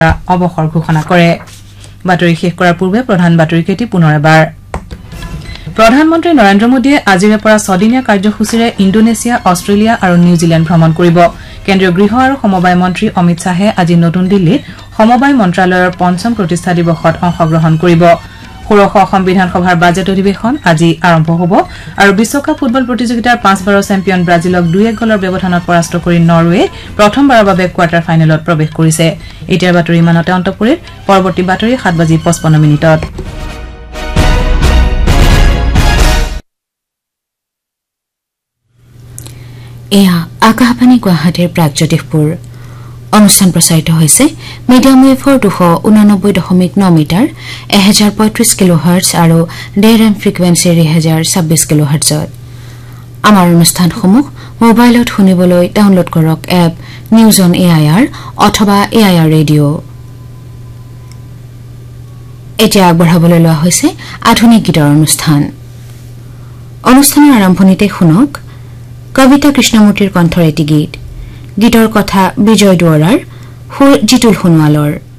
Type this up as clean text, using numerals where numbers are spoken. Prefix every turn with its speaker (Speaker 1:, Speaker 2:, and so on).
Speaker 1: অৱসৰ ঘোষণা কৰে বাতৰি শেষ কৰাৰ পূৰ্বে প্ৰধান বাতৰিকেটি পুনৰ এবাৰ প্ৰধানমন্ত্ৰী নৰেন্দ্ৰ মোদীয়ে আজিৰে পৰা 6 দিনীয়া কাৰ্যসূচীৰে ইণ্ডোনেছিয়া অষ্ট্ৰেলিয়া আৰু নিউজিলেণ্ড ভ্ৰমণ কৰিব কেন্দ্ৰীয় গৃহ আৰু সমবায় মন্ত্ৰী অমিত শাহে আজি নতুন দিল্লীত সমবায় মন্ত্ৰালয়ৰ ৫ম প্ৰতিষ্ঠা দিৱসত অংশগ্ৰহণ কৰিব ষোড়শ অসম বিধানসভাৰ বাজেট অধিৱেশন আজি আৰম্ভ হ'ব আৰু বিশ্বকাপ ফুটবল প্ৰতিযোগিতাৰ 5বাৰৰ চেম্পিয়ন ব্ৰাজিলক 2-1 গলৰ ব্যৱধানত পৰাস্ত কৰি নৰৱে প্ৰথমবাৰৰ বাবে কোৱাৰ্টাৰ ফাইনেলত প্ৰৱেশ কৰিছে এতিয়াৰ বাতৰি ইমানতে অন্ত পৰিল পৰৱৰ্তী বাতৰি 7:55
Speaker 2: এয়া আকাশবাণী গুৱাহাটীৰ প্ৰাগজ্যোতিষপুৰ অনুষ্ঠান প্ৰচাৰিত হৈছে মিডিয়াম ৱেভৰ 289.9 মিটাৰ 1035 কিলোহাৰ্টজ আৰু ডেৰ এম ফ্ৰিকুৱেন্সিৰ 1026 কিলোহাৰ্টজত আমাৰ অনুষ্ঠানসমূহ মোবাইলত শুনিবলৈ ডাউনলোড কৰক এপ নিউজ অন এআইআৰ অথবা এআইআৰ ৰেডিঅ এতিয়া আগবঢ়াবলৈ লোৱা হৈছে আধুনিক গীতৰ অনুষ্ঠানৰ আৰম্ভণিতে শুনক কবিতা কৃষ্ণমূৰ্তিৰ কণ্ঠৰ এটি গীতৰ কথা বিজয় দুৱৰাৰ সুৰ জিতুল সোণোৱালৰ